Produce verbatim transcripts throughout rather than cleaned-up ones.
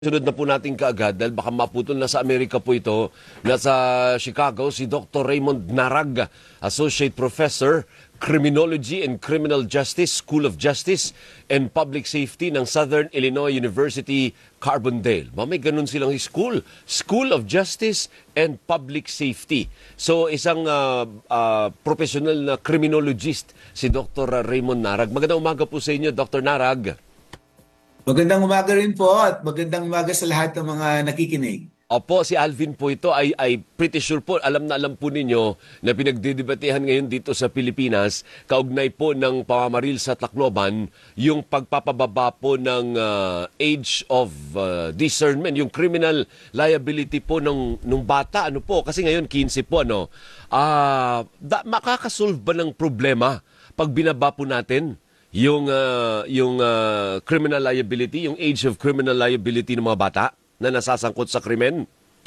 Sunod na po natin kaagad dahil baka maputol na sa Amerika po ito. Nasa Chicago, si Doctor Raymond Narag, Associate Professor, Criminology and Criminal Justice, School of Justice and Public Safety ng Southern Illinois University, Carbondale. May ganun silang school. School of Justice and Public Safety. So isang uh, uh, professional na criminologist, si Doctor Raymond Narag. Magandang umaga po sa inyo, Doctor Narag. Magandang umaga rin po at magandang umaga sa lahat ng mga nakikinig. Opo, si Alvin po ito ay, ay pretty sure po, alam na alam po ninyo na pinagdidebatehan ngayon dito sa Pilipinas, kaugnay po ng pamamaril sa Tacloban, yung pagpapababa po ng uh, age of uh, discernment, yung criminal liability po ng, ng bata, ano po, kasi ngayon quinze po, ano, uh, da, makakasolve ba ng problema pag binaba po natin yung uh, yung uh, criminal liability, yung age of criminal liability ng mga bata na nasasangkot sa krimen?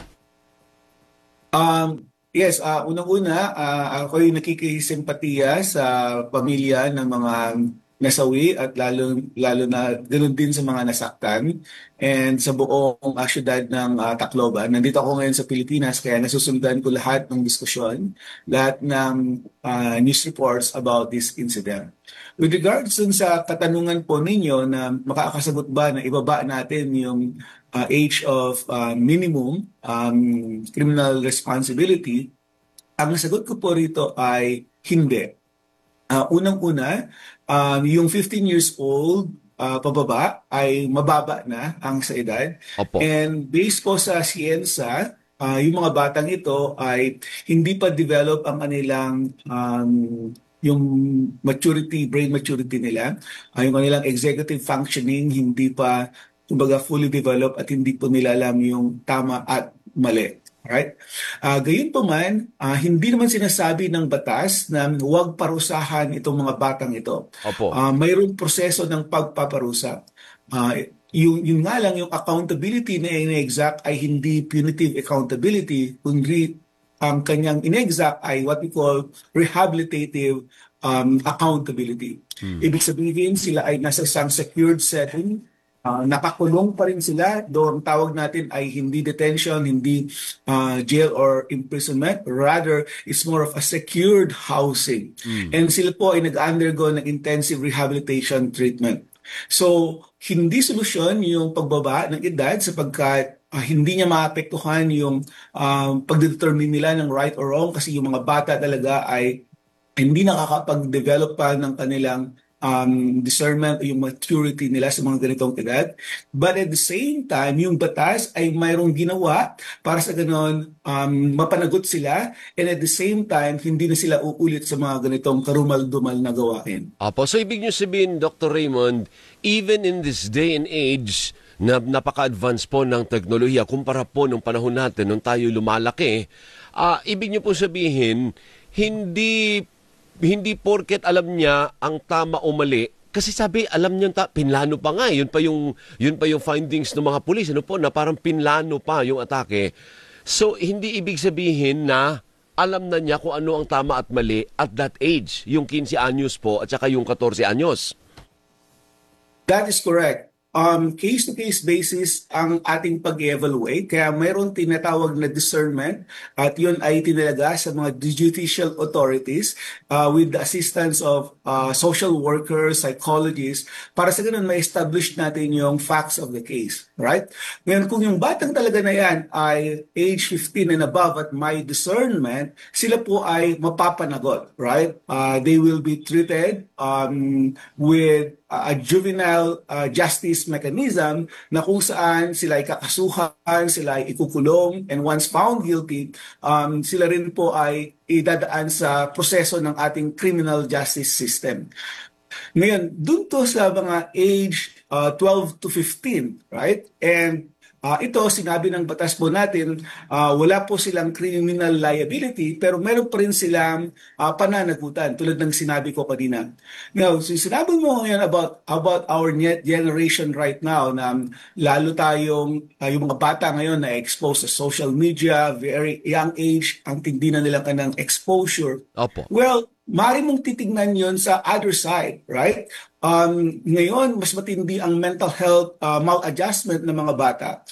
Um, yes, uh, unang-una, uh, ako'y nakikisimpatiya sa pamilya ng mga nasawi at lalo, lalo na ganoon din sa mga nasaktan and sa buong uh, syudad ng uh, Tacloban. Nandito ako ngayon sa Pilipinas kaya nasusundan ko lahat ng diskusyon, lahat ng uh, news reports about this incident. With regards dun sa katanungan po ninyo na makakasagot ba na ibaba natin yung uh, age of uh, minimum um, criminal responsibility, ang sagot ko po rito ay hindi. Uh, unang-una, um, yung fifteen years old uh, pababa ay mababa na ang sa edad. Opo. And based po sa siyensa, uh, yung mga batang ito ay hindi pa develop ang kanilang um, yung maturity, brain maturity nila, uh, yung kanilang executive functioning hindi pa kumbaga fully developed at hindi po nila alam yung tama at mali. Right? Uh, gayon pa man, uh, hindi naman sinasabi ng batas na huwag parusahan itong mga batang ito. Opo. Uh, mayroong proseso ng pagpaparusa. Uh, yung, yung nga lang, yung accountability na in-exact ay hindi punitive accountability, kundi ang kanyang in-exact ay what we call rehabilitative um, accountability. Hmm. Ibig sabihin, sila ay nasa isang secured setting. Uh, nakakulong pa rin sila. Doon tawag natin ay hindi detention, hindi uh, jail or imprisonment. Rather, it's more of a secured housing. Mm. And sila po ay nag-undergo ng intensive rehabilitation treatment. So, hindi solusyon yung pagbaba ng edad sapagkat uh, hindi niya maapektuhan yung uh, pagdetermine nila ng right or wrong kasi yung mga bata talaga ay hindi nakakapag-develop pa ng kanilang Um, discernment o yung maturity nila sa mga ganitong edad. But at the same time, yung batas ay mayroong ginawa para sa ganon um, mapanagot sila and at the same time, hindi na sila uulit sa mga ganitong karumal-dumal na gawain. Apo, so ibig nyo sabihin, Doctor Raymond, even in this day and age na napaka-advance po ng teknolohiya kumpara po nung panahon natin, nung tayo lumalaki, uh, ibig nyo po sabihin, hindi hindi porket alam niya ang tama o mali, kasi sabi alam niya ta pinlano pa nga, yun pa yung yun pa yung findings ng mga pulis, ano po, na parang pinlano pa yung atake. So hindi ibig sabihin na alam na niya kung ano ang tama at mali at that age, yung quinze anyos po at saka yung fourteen anyos. That is correct. Um, case-to-case basis ang ating pag-evaluate. Kaya mayroon tinatawag na discernment at yun ay tinalaga sa mga judicial authorities uh, with the assistance of uh, social workers, psychologists, para sa ganun ma-establish natin yung facts of the case. Right? Ngayon, kung yung batang talaga na yan ay age fifteen and above at may discernment, sila po ay mapapanagot. Right? Uh, they will be treated um, with a juvenile uh, justice mechanism na kung saan sila ay kakasuhan, sila ay ikukulong, and once found guilty, um, sila rin po ay idadaan sa proseso ng ating criminal justice system. Ngayon, dun to sa mga age uh, twelve to fifteen, right? And Uh, ito, sinabi ng batas po natin, uh, wala po silang criminal liability pero meron pa rin silang uh, pananagutan tulad ng sinabi ko kanina. Now, so sinabi mo ngayon about, about our net generation right now na um, lalo tayong, uh, yung mga bata ngayon na exposed sa social media, very young age, ang tindi na nilang kanang exposure. Opo. Well, Maaari mong titignan yon sa other side, right? Um, ngayon, mas matindi ang mental health uh, maladjustment ng mga bata.